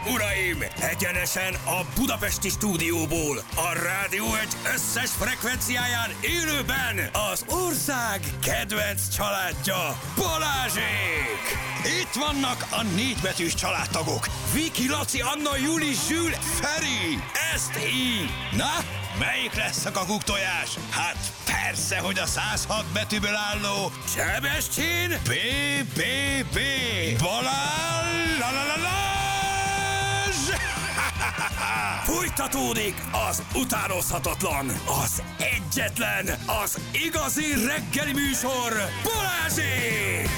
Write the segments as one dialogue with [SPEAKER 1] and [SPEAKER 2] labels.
[SPEAKER 1] uraim! Egyenesen a budapesti stúdióból, a Rádió egy összes frekvenciáján élőben az ország kedvenc családja, Balázsék! Itt vannak a 4 betűs családtagok. Viki, Laci, Anna, Juli, Zsül, Feri. Ezt így. Na, melyik lesz a kakuktojás? Hát persze, hogy a 106 betűből álló Sebestyén BBB. Fújtatódik az utánozhatatlan, az egyetlen, az igazi reggeli műsor, Balázsék!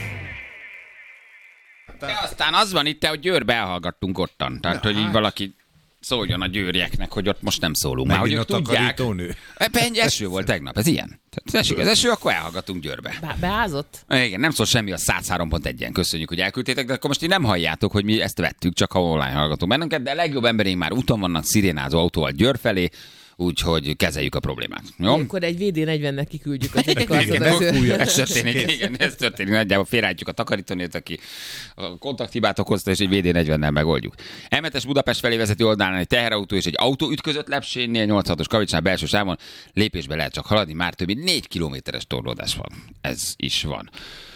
[SPEAKER 2] De aztán az van itt, hogy Győrbe elhallgattunk ottan. Tehát, hogy így valaki szóljon a győrieknek, hogy ott most nem szólunk. Már hogy ők tudják. Eső volt tegnap, ez ilyen. Tehát esik az eső, akkor elhallgatunk Győrbe.
[SPEAKER 3] Beázott?
[SPEAKER 2] Igen, nem szól semmi a 103.1-en. Köszönjük, hogy elküldtétek, de akkor most így nem halljátok, hogy mi ezt vettük, csak ha online hallgatunk bennünket, de a legjobb embereink már úton vannak szirénázó autóval Győr felé, úgyhogy kezeljük a problémát. Jó?
[SPEAKER 3] Akkor egy VD40-nek kiküldjük az egyik
[SPEAKER 2] ez történik. Nagyjából félreállítjuk a takarítónét, aki a kontakthibát okozta, és egy VD40-nel megoldjuk. M7-es Budapest felé vezető oldalán egy teherautó és egy autó ütközött Lepsénynél, 86-os Kavicsnál belső sávon. Lépésbe lehet csak haladni, már több mint 4 kilométeres torlódás van. Ez is van.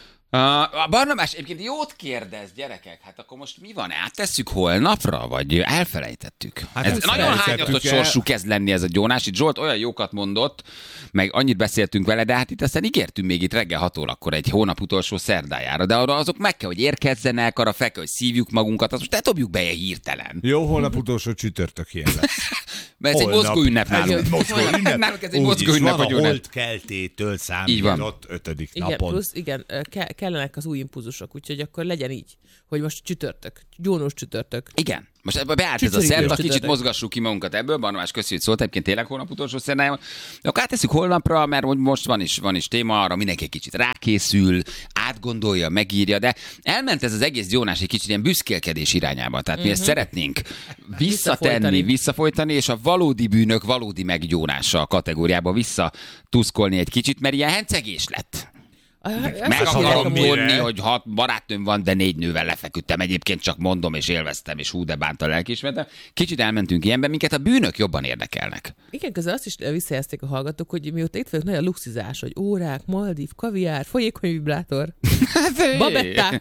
[SPEAKER 2] A Barnabás, egyébként jót kérdez, gyerekek, hát akkor most mi van? Áttesszük holnapra, vagy elfelejtettük? Hát ez nagyon hányatott sorsú kezd lenni ez a gyónás. Itt Zsolt olyan jókat mondott, meg annyit beszéltünk vele, de hát itt aztán ígértünk még itt reggel 6 órakor egy hónap utolsó szerdájára, de arra azok meg kell, hogy érkezzenek, arra fel kell, hogy szívjuk magunkat, azt most ne dobjuk be hirtelen.
[SPEAKER 4] Jó, holnap utolsó csütörtök ilyen lesz.
[SPEAKER 2] Mert ez egy mozgó ünnep nálunk.
[SPEAKER 4] Nálunk
[SPEAKER 2] ez egy mozgó ünnep,
[SPEAKER 4] hogy a holdkeltétől számított 5.
[SPEAKER 3] igen,
[SPEAKER 4] napon.
[SPEAKER 3] Plusz, igen, kellenek az új impulzusok, úgyhogy akkor legyen így, hogy most csütörtök, gyónós csütörtök.
[SPEAKER 2] Igen. Most ebbe beállt ez a szerda, kicsit mozgassuk ki magunkat ebből, Barnabás, köszi, hogy szólt, egyébként tényleg holnap utolsó szerdájában. De akkor átesszük holnapra, mert most van is téma, arra mindenki egy kicsit rákészül, átgondolja, megírja, de elment ez az egész gyónás egy kicsit ilyen büszkélkedés irányába. Tehát mi ezt szeretnénk visszafolytani, és a valódi bűnök valódi meggyónása kategóriába visszatuszkolni egy kicsit, mert ilyen hencegés lett. Meg akarom mondni, hogy 6 barátnőm van, de 4 nővel lefeküdtem. Egyébként csak mondom, és élveztem, és hú, de bánt a lelkiismeretem. Kicsit elmentünk ilyenben, minket a bűnök jobban érdekelnek.
[SPEAKER 3] Igen, közben azt is visszajelzték a hallgatók, hogy mióta itt vagyok, nagy a luxizás, hogy órák, Maldív, kaviár, folyékony vibrátor, babetták.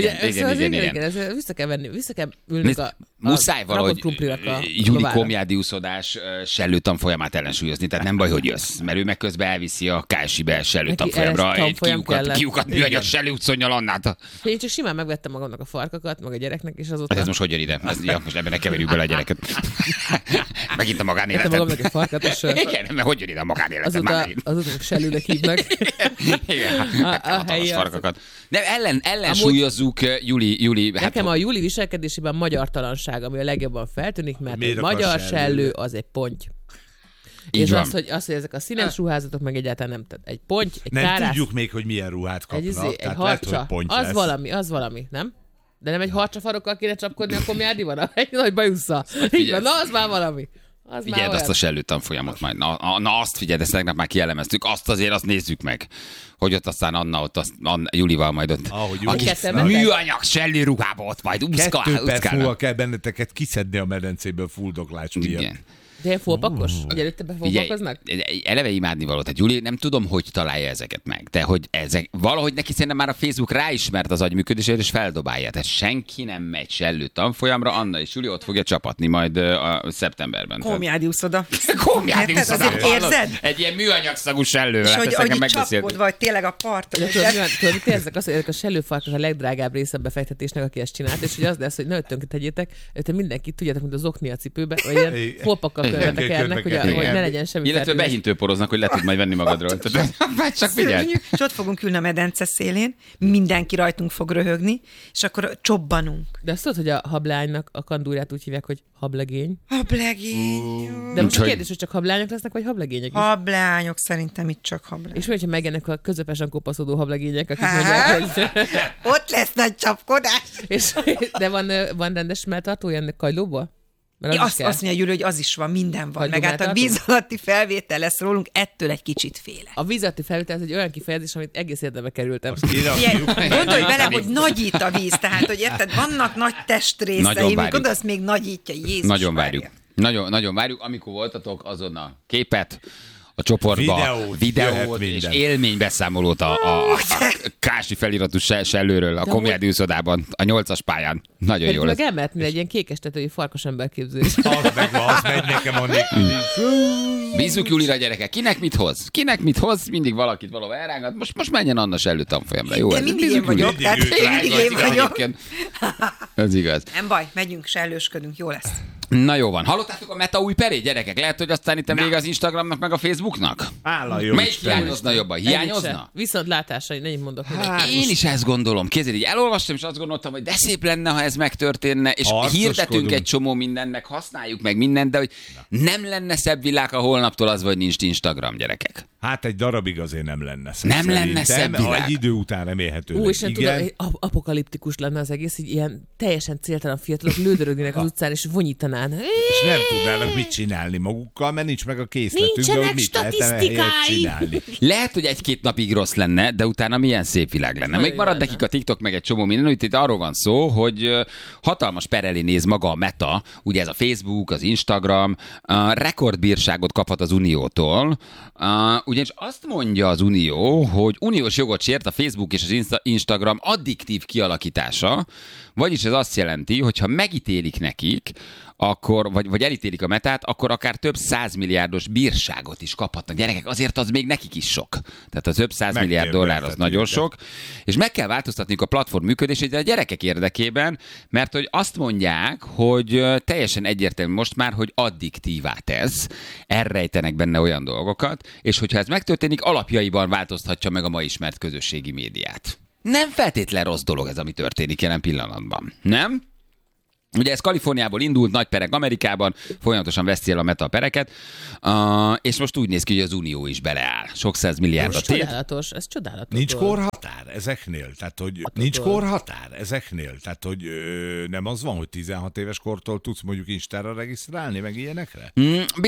[SPEAKER 3] Igen. Vissza kell venni, vissza kell ülnünk
[SPEAKER 2] muszáj valahogy Juli Komjádiuszodás sellő tanfolyamát ellensúlyozni, tehát nem baj, hogy jössz, mert ő meg közben elviszi a KSI-be sellő tanfolyamra egy kiukat műanyag sellő utconyal Annát.
[SPEAKER 3] Én csak simán megvettem magamnak a farkakat, meg a gyereknek, és azóta...
[SPEAKER 2] Ez most hogy jön ide? Most ebben ne keverjük bele a gyereket. Megint a magánéletet.
[SPEAKER 3] Vettem magamnak a farkat, és...
[SPEAKER 2] Igen, mert hogy jön ide a magánéletet?
[SPEAKER 3] Azóta sellőnek hívnak.
[SPEAKER 2] Igen, a farkakat. De ellensúlyozzuk Juli...
[SPEAKER 3] Nekem a Juli viselkedésében magyartalanság, ami a legjobban feltűnik, mert egy magyar sellő az egy ponty. És az, hogy ezek a színes ruházatok meg egyáltalán nem. Tehát egy ponty, egy
[SPEAKER 4] nem
[SPEAKER 3] kárász...
[SPEAKER 4] Nem tudjuk még, hogy milyen ruhát kapnak.
[SPEAKER 3] Egy harcsa. Az valami, nem? De nem egy harcsafarokkal kéne csapkodni, akkor mi van? Egy nagy bajusza. Így van, na az már valami.
[SPEAKER 2] Figyeld azt a sellő tanfolyamot majd. Na azt figyeld, ezt tegnap már kielemeztük. Azt nézzük meg. Hogy ott aztán Julival majd ott. Műanyag sellő ruhába ott majd.
[SPEAKER 4] 2 perc múlva kell benneteket kiszedni a medencéből fuldoklás miatt.
[SPEAKER 3] Igen. De ilyen fólpakos? Hogy előtte befólpakoznak?
[SPEAKER 2] Eleve imádnivaló. Tehát Juli, nem tudom, hogy találja ezeket meg. De hogy ezek valahogy neki szerintem már a Facebook ráismert az agyműködésért, és feldobálja. Tehát senki nem megy sellő tanfolyamra, Anna és Juli ott fogja csapatni majd a szeptemberben.
[SPEAKER 5] Komjádiuszoda.
[SPEAKER 2] Komjádiuszoda.
[SPEAKER 5] Érzed?
[SPEAKER 2] Egy ilyen műanyagszagú sellővel.
[SPEAKER 5] És hogy így csapkod vagy tényleg a parton.
[SPEAKER 3] Tudod, érzek azt, hogy a sellőfarkas a legdrágább része a befektetésnek, aki ezt csinált, és hogy az lesz, hogy ne tönkre tegyétek, mindenki tudjátok, mint az okni a cipőbe, vagy ilyen fólpakkal körbetekernek, hogy ne legyen semmi.
[SPEAKER 2] Illetve behintőporoznak, hogy le tud majd venni magadról. Csak figyelj.
[SPEAKER 5] És ott fogunk ülni a medence szélén, mindenki rajtunk fog röhögni, és akkor csobbanunk.
[SPEAKER 3] De azt tudod, hogy a hableánynak a kandúrát úgy hívják, hogy hablegény?
[SPEAKER 5] Hablegény.
[SPEAKER 3] De most a kérdés, hogy csak hableányok lesznek, vagy hablegények is?
[SPEAKER 5] Hableányok, szerintem itt csak hableányok.
[SPEAKER 3] És hogyha megjelennek a közepesen kopaszodó hablegények, akik mondják, hogy...
[SPEAKER 5] Ott lesz nagy csapkodás.
[SPEAKER 3] De van rendes melltartója ennek kagylóból?
[SPEAKER 5] Azt mondja Gyuri, hogy az is van, minden van.
[SPEAKER 3] Hogy
[SPEAKER 5] meg hát a
[SPEAKER 3] dumáltatok?
[SPEAKER 5] víz alatti felvétel lesz rólunk, ettől egy kicsit félek.
[SPEAKER 3] A víz alatti felvétel egy olyan kifejezés, amit egész érdembe kerültem.
[SPEAKER 5] Ilyen, gondolj bele, hogy nagyít a víz, tehát, hogy érted, vannak nagy testrészei, mikor az még nagyítja, Jézus.
[SPEAKER 2] Nagyon várjuk. Nagyon várjuk. Amikor voltatok, azon a képet, a csoportba, videót és élménybeszámolót a Kási feliratú sellőről a Komjádi úszodában, a 8-as pályán. Nagyon jó lesz.
[SPEAKER 3] Meg elmehetni egy ilyen kékes tetői farkas emberképzés.
[SPEAKER 4] Az megy nekem a
[SPEAKER 2] Bízzuk Julira, gyerekek. Kinek mit hoz? Mindig valakit valahol elrángat. Most menjen Anna sellő tanfolyamra. Jó,
[SPEAKER 5] de mindig én vagyok. Tehát mindig én vagyok.
[SPEAKER 2] Ez igaz.
[SPEAKER 5] Nem baj, megyünk, sellősködünk, jó lesz.
[SPEAKER 2] Na jó van. Hallottátok a Meta új perét, gyerekek? Lehet, hogy aztán itt vége az Instagramnak meg a Facebooknak?
[SPEAKER 4] Melyik
[SPEAKER 2] hiányozna jobban? Hiányozna?
[SPEAKER 3] Viszont látásai, nem mondok.
[SPEAKER 2] Én is ezt gondolom. Kézzel így elolvastam, és azt gondoltam, hogy de szép lenne, ha ez megtörténne, és hirdetünk egy csomó mindent, meg használjuk meg mindent, de hogy nem lenne szebb világ, ha holnaptól az, vagy nincs Instagram, gyerekek.
[SPEAKER 4] Hát egy darabig azért nem lenne szebb.
[SPEAKER 2] Nem lenne szebb világ.
[SPEAKER 4] Egy idő után remélhetőleg.
[SPEAKER 3] És nem tudom, apokaliptikus lenne az egész, hogy ilyen teljesen céltalan fiatalok lődörögnének az utcán, és vonyítanán.
[SPEAKER 4] És nem tudnának mit csinálni magukkal, mert nincs meg a készletünk, de hogy mit lehetne csinálni.
[SPEAKER 2] Lehet, hogy egy-két napig rossz lenne, de utána milyen szép világ lenne. Még marad nekik a TikTok, meg egy csomó minden, hogy itt arról van szó, hogy hatalmas per elé néz maga a Meta, ugye ez a Facebook, az Instagram, rekordbírságot kaphat az Uniótól, ugyanis azt mondja az Unió, hogy uniós jogot sért a Facebook és az Instagram addiktív kialakítása, vagyis ez azt jelenti, hogy ha megítélik nekik, akkor, vagy elítélik a Metát, akkor akár több 100 milliárdos bírságot is kaphatnak. Gyerekek, azért az még nekik is sok. Tehát az több 100 milliárd dollár az nagyon sok. És meg kell változtatniuk a platform működését a gyerekek érdekében, mert hogy azt mondják, hogy teljesen egyértelmű most már, hogy addiktívá tesz, elrejtenek benne olyan dolgokat, és hogyha ez megtörténik, alapjaiban változtatja meg a ma ismert közösségi médiát. Nem feltétlen rossz dolog ez, ami történik jelen pillanatban. Nem? Ugye ez Kaliforniából indult, nagy perek Amerikában, folyamatosan veszi el a Meta a pereket, és most úgy néz ki, hogy az Unió is beleáll. Sok 100 milliárdot tét.
[SPEAKER 3] Csodálatos, ez csodálatos.
[SPEAKER 4] Nincs korhatár ezeknél? Tehát, hogy nincs korhatár ezeknél? Tehát, hogy nem az van, hogy 16 éves kortól tudsz mondjuk Instára regisztrálni, meg ilyenekre?